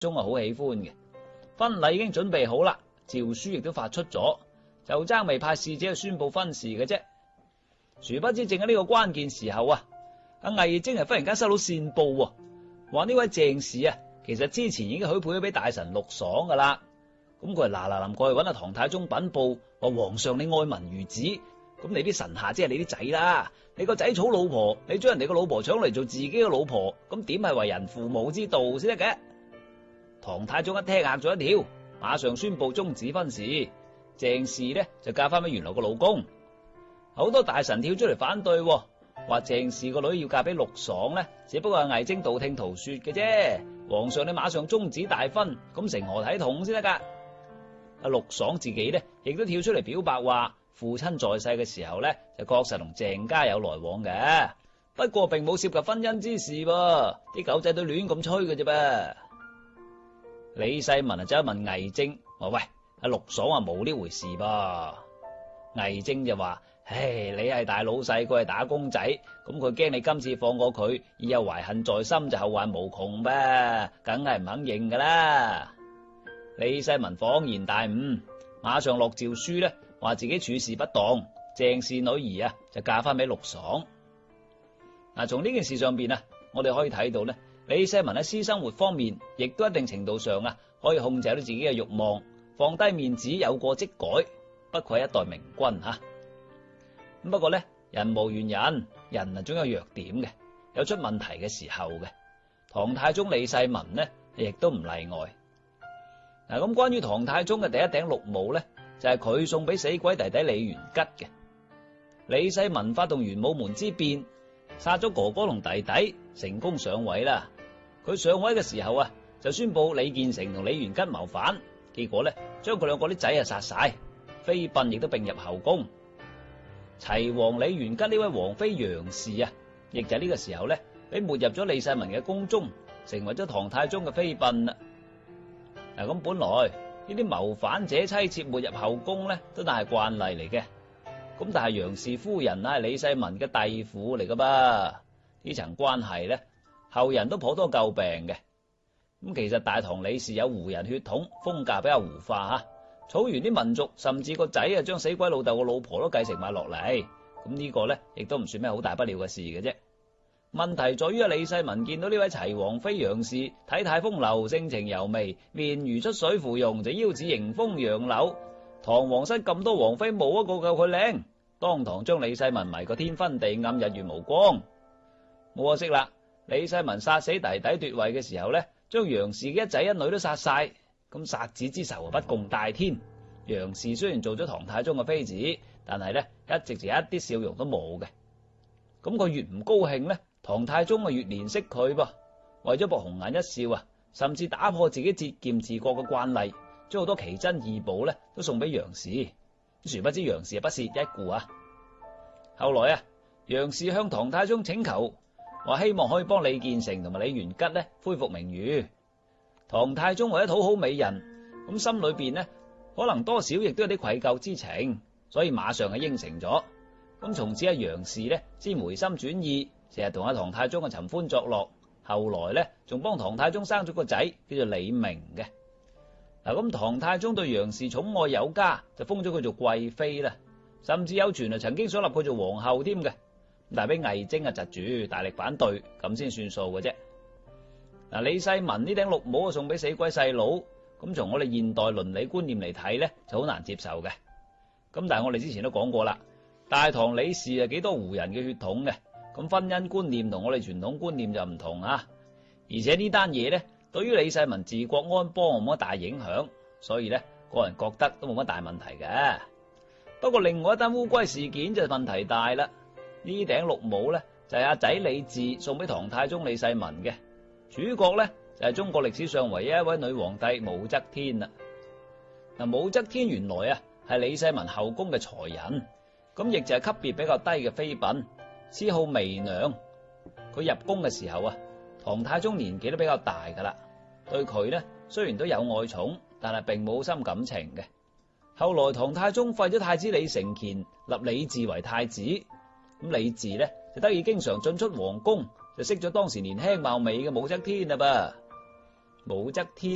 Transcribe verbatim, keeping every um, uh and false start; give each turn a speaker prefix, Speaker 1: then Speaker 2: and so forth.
Speaker 1: 宗啊好喜歡嘅。婚禮已經準備好啦，詔書亦都發出咗，就爭未派使者去宣布婚事嘅啫。殊不知正喺呢個關鍵時候啊，阿魏徵係忽然間收到線報，話呢位鄭氏啊，其實之前已經許配咗俾大臣陸爽噶啦。咁佢係嗱嗱臨過去揾阿唐太宗稟報，話皇上你愛民如子，咁你啲臣下即係你啲仔啦，你個仔娶老婆，你將人哋個老婆搶嚟做自己嘅老婆，咁點係為人父母之道先得嘅？唐太宗一聽嚇咗一跳，馬上宣布終止婚事，鄭氏呢就嫁翻俾原來個老公。好多大臣跳出嚟反對，話鄭氏個女要嫁俾陸爽呢，只不過係魏徵道聽途說嘅啫。皇上你馬上終止大婚，咁成何體統先得噶？阿陸爽自己呢，亦都跳出嚟表白話，父親在世嘅時候呢，就確實同鄭家有來往嘅，不過並冇涉及婚姻之事噃，啲狗仔都亂咁吹嘅啫噃。李世民啊，走去問魏徵，話喂，阿陸爽話冇呢回事噃。魏徵就話：唉，你係大老細，佢係打工仔，咁佢驚你今次放過佢，以後懷恨在心就後患無窮噃，梗係唔肯認噶啦。李世民恍然大悟，馬上落詔書咧，話自己處事不當，鄭氏女兒啊就嫁翻俾陸爽。嗱，從呢件事上邊啊，我哋可以睇到咧，李世民喺私生活方面，亦都一定程度上啊，可以控制到自己嘅慾望，放低面子，有過即改，不愧係一代明君吓。咁不過咧，人無完人，人啊總有弱點嘅，有出問題嘅時候嘅。唐太宗李世民呢，亦都唔例外。嗱，咁關於唐太宗嘅第一頂綠帽咧，就係佢送俾死鬼弟弟李元吉嘅。李世民發動玄武門之變，殺咗哥哥同弟弟，成功上位啦。佢上位嘅時候啊，就宣布李建成同李元吉謀反，結果咧，將佢兩個啲仔啊殺晒，妃嬪亦都並入後宮。齊王李元吉呢位王妃楊氏啊，亦就係呢個時候咧，俾沒入咗李世民嘅宮中，成為咗唐太宗嘅妃嬪啦。嗱，咁本來呢啲謀反者妻妾沒入後宮咧，都係慣例嚟嘅。咁但係楊氏夫人啊，係李世民嘅弟婦嚟噶噃，呢層關係咧，後人都頗多詬病嘅。咁其實大唐李氏有胡人血統，風格比較胡化吓，草原啲民族甚至個仔啊，將死鬼老豆個老婆都繼承埋落嚟。咁呢個咧，亦都唔算咩好大不了嘅事嘅啫。問題在於啊，李世民見到呢位齊王妃楊氏體態風流，性情柔媚，面如出水芙蓉，就腰似迎風楊柳。唐皇室咁多王妃冇一個夠佢靚，當堂將李世民迷個天昏地暗，日月無光。冇可惜啦，李世民殺死弟弟奪位嘅時候咧，將楊氏嘅一仔一女都殺晒。咁殺子之仇不共戴天。楊氏雖然做咗唐太宗嘅妃子，但係咧一直就一啲笑容都冇嘅。咁佢越唔高興咧，唐太宗啊越憐惜佢噃。為咗博紅顏一笑啊，甚至打破自己節儉治國嘅慣例，將好多奇珍異寶咧都送俾楊氏。殊不知楊氏不屑一顧啊。後來啊，楊氏向唐太宗請求，話希望可以幫李建成同埋李元吉咧恢復名譽。唐太宗為咗討好美人，咁心裏邊呢可能多少亦都有啲愧疚之情，所以馬上係應承咗。咁從此阿楊氏呢先回心轉意，成日同阿唐太宗嘅尋歡作樂。後來呢仲幫唐太宗生咗個仔叫做李明嘅。嗱，咁唐太宗對楊氏寵愛有加，就封咗佢做貴妃啦，甚至有傳啊曾經想立佢做皇后添嘅，但係俾魏徵啊窒住，大力反對，咁先算數嘅啫。嗱，李世民呢頂綠帽啊送俾死鬼細佬，咁從我哋現代倫理觀念嚟睇咧，就好難接受嘅。咁但係我哋之前都講過啦，大唐李氏係幾多胡人嘅血統嘅，咁婚姻觀念同我哋傳統觀念就唔同啊。而且呢單嘢咧，對於李世民治國安邦冇乜大影響，所以咧個人覺得都冇乜大問題嘅。不過另外一單烏龜事件就問題大啦。呢頂綠帽咧就係阿仔李治送俾唐太宗李世民嘅，主角咧就係中國歷史上唯一一位女皇帝武則天啦。嗱，武則天原來啊係李世民後宮嘅才人，咁亦就係級別比較低嘅妃嬪，賜號媚娘。佢入宮嘅時候啊，唐太宗年紀都比較大噶啦，對佢呢雖然都有愛寵，但係並冇深感情嘅。後來唐太宗廢咗太子李承乾，立李治為太子，咁李治呢就得以經常進出皇宮，就識咗當時年輕貌美嘅武則天啦噃。武則天